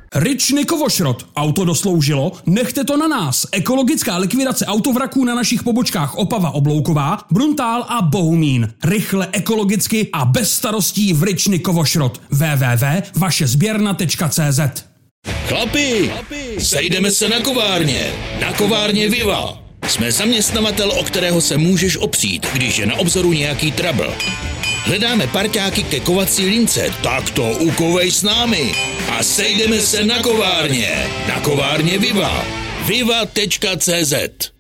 Ričny Kovošrot. Auto dosloužilo? Nechte to na nás. Ekologická likvidace autovraků na našich pobočkách Opava Oblouková, Bruntál a Bohumín. Rychle, ekologicky a bez starostí v Ričny Kovošrot. www.vašezběrna.cz. Chlapi, sejdeme se na kovárně. Na kovárně Viva. Jsme zaměstnavatel, o kterého se můžeš opřít, když je na obzoru nějaký trouble. Hledáme parťáky ke kovací lince, tak to ukovej s námi. A sejdeme se na kovárně. Na kovárně Viva. Viva.cz